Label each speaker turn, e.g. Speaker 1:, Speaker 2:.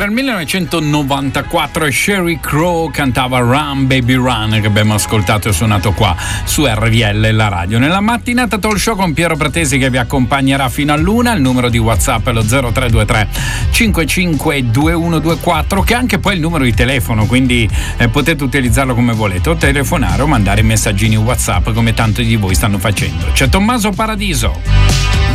Speaker 1: Era il 1994 e Sheryl Crow cantava Run Baby Run, che abbiamo ascoltato e suonato qua su RVL, la radio. Nella mattinata talk show con Piero Pratesi che vi accompagnerà fino all'1. Il numero di WhatsApp è lo 0323 552124, che è anche poi il numero di telefono, quindi potete utilizzarlo come volete, o telefonare o mandare messaggini WhatsApp come tanti di voi stanno facendo. C'è Tommaso Paradiso.